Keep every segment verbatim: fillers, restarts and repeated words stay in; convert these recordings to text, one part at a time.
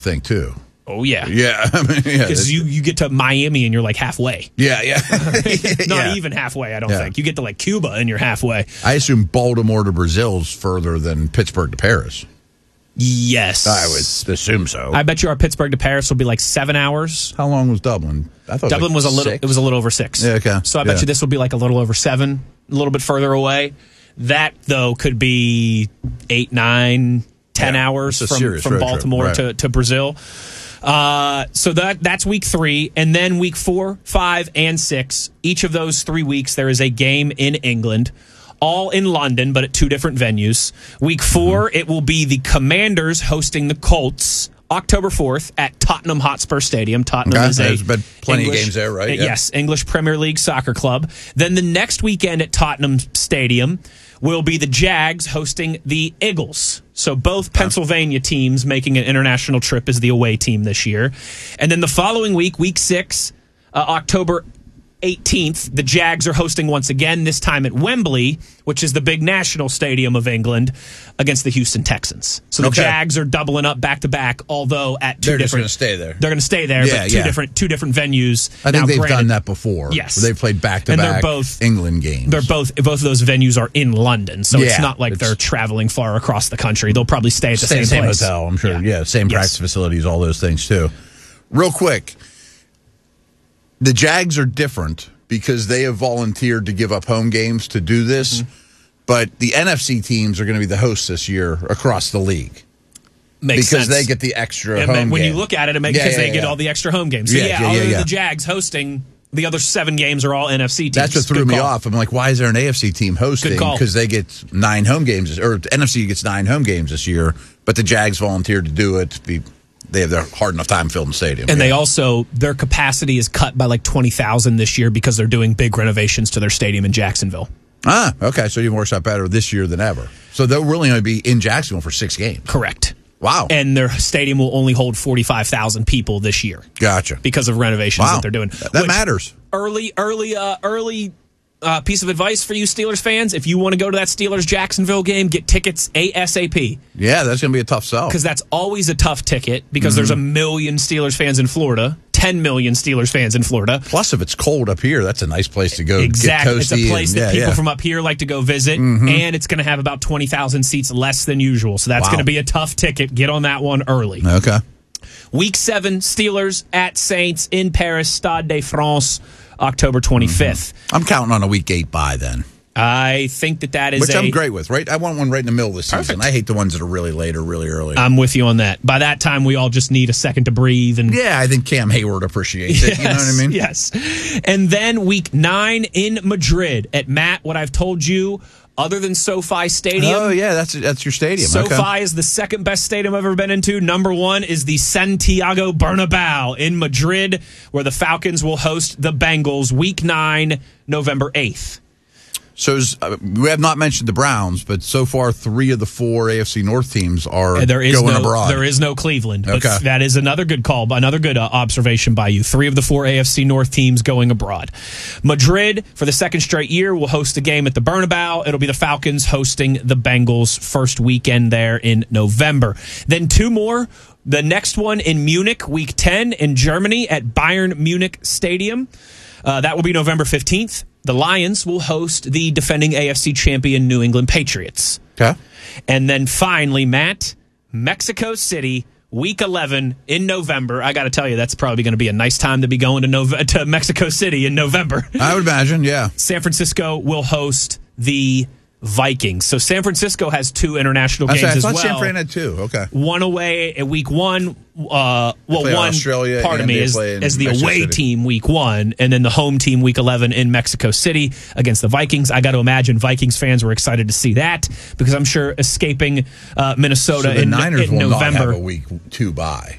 thing too. Oh, yeah. Yeah. I mean, yeah. Because you, you get to Miami and you're like halfway. Yeah, yeah. Not yeah. even halfway, I don't Yeah. think. You get to like Cuba and you're halfway. I assume Baltimore to Brazil is further than Pittsburgh to Paris. Yes. I would assume so. I bet you our Pittsburgh to Paris will be like seven hours. How long was Dublin? I thought Dublin like was a little. six. It was a little over six. Yeah, okay. So I bet Yeah. you this will be like a little over seven, a little bit further away. That though could be eight, nine, ten Yeah, hours it's a from, serious from road trip, Baltimore right. to, to Brazil. Uh, so that that's week three, and then week four, five, and six. Each of those three weeks, there is a game in England. All in London, but at two different venues. Week four, mm-hmm. it will be the Commanders hosting the Colts October fourth at Tottenham Hotspur Stadium. Tottenham okay. is a There's been plenty English, of games there, right? Uh, Yeah. Yes, English Premier League soccer club. Then the next weekend at Tottenham Stadium will be the Jags hosting the Eagles. So both Pennsylvania teams making an international trip as the away team this year. And then the following week, week six, uh, October eighteenth, the Jags are hosting once again, this time at Wembley, which is the big national stadium of England, against the Houston Texans. So the Okay. Jags are doubling up back to back, although at two They're just different. going to stay there. They're going to stay there, Yeah, but two yeah. different two different venues. I think Now, they've granted, done that before. Yes. They've played back to And they're back both- England games. They're both both of those venues are in London, so it's Yeah, not like it's- they're traveling far across the country. They'll probably stay at the same, same, same place. hotel, I'm sure. Yeah, Yeah. same Yes. practice facilities, all those things too. Real quick, the Jags are different because they have volunteered to give up home games to do this, mm-hmm. but the N F C teams are going to be the hosts this year across the league. Makes because sense. they get the extra And home when game. you look at it, it makes Yeah, because yeah, they get yeah. all the extra home games. So Yeah, yeah, yeah, other yeah, than yeah. the Jags hosting, the other seven games are all N F C teams. That's what threw Good me call. off. I'm like, why is there an A F C team hosting? Good call. Because they get nine home games, or N F C gets nine home games this year, but the Jags volunteered to do it. Be, they have their hard enough time filling the stadium. And yeah. they also, their capacity is cut by like twenty thousand this year because they're doing big renovations to their stadium in Jacksonville. Ah, okay. So it even works out better this year than ever. So they'll really only be in Jacksonville for six games. Correct. Wow. And their stadium will only hold forty-five thousand people this year. Gotcha. Because of renovations Wow. that they're doing. That Which, matters. Early, early, uh, early uh, piece of advice for you Steelers fans. If you want to go to that Steelers-Jacksonville game, get tickets ASAP. Yeah, that's going to be a tough sell. Because that's always a tough ticket because mm-hmm. there's a million Steelers fans in Florida, ten million Steelers fans in Florida. Plus, if it's cold up here, that's a nice place to go. Exactly. Get It's a toasty place and, that yeah, people yeah. from up here like to go visit, Mm-hmm. and it's going to have about twenty thousand seats less than usual. So that's Wow. going to be a tough ticket. Get on that one early. Okay. Week seven, Steelers at Saints in Paris, Stade de France, October twenty-fifth. Mm-hmm. I'm counting on a week eight bye then. I think that that is Which a, I'm great with, right? I want one right in the middle of the season. Perfect. I hate the ones that are really late or really early. I'm with you on that. By that time, we all just need a second to breathe. And yeah, I think Cam Hayward appreciates yes, it. You know what I mean? Yes. And then week nine in Madrid at Matt, what I've told you, other than SoFi Stadium. Oh, yeah, that's that's your stadium. SoFi okay. is the second best stadium I've ever been into. Number one is the Santiago Bernabeu in Madrid, where the Falcons will host the Bengals week nine, November eighth. So uh, we have not mentioned the Browns, but so far three of the four A F C North teams are And there is going no, abroad. There is no Cleveland. But Okay. that is another good call, another good uh, observation by you. Three of the four A F C North teams going abroad. Madrid, for the second straight year, will host a game at the Bernabeu. It'll be the Falcons hosting the Bengals first weekend there in November. Then two more. The next one in Munich, week ten in Germany at Bayern Munich Stadium. Uh, that will be November fifteenth. The Lions will host the defending A F C champion New England Patriots. Okay. And then finally, Matt, Mexico City, week eleven in November. I got to tell you, that's probably going to be a nice time to be going to, Nove- to Mexico City in November. I would imagine, yeah. San Francisco will host the Vikings. So San Francisco has two international I games said, I as thought well. San Fran had two. Okay. One away at week one. Uh, well, play one Australia part of and me they is, play in is the Mexico away City. team week one, and then the home team week eleven in Mexico City against the Vikings. I got to imagine Vikings fans were excited to see that because I'm sure escaping uh, Minnesota So the in, Niners in will November. not have a week two bye.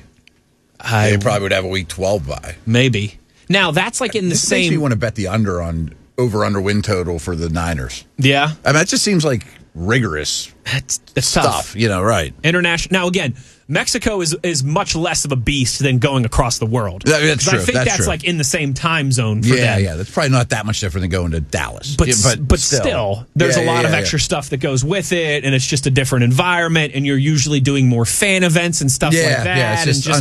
I, They probably would have a week twelve bye. maybe. Now that's like in the This makes me same. want to bet the under on over under win total for the Niners. Yeah, I mean, that just seems like rigorous that's, that's stuff. tough. You know, right? International. Now again, Mexico is is much less of a beast than going across the world. That, that's true. I think that's, that's true. like in the same time zone for yeah, them. Yeah, that's probably not that much different than going to Dallas. But yeah, but, but still, still there's yeah, a lot yeah, of yeah, extra yeah. stuff that goes with it, and it's just a different environment, and you're usually doing more fan events and stuff Yeah, like that. yeah, it's just, and just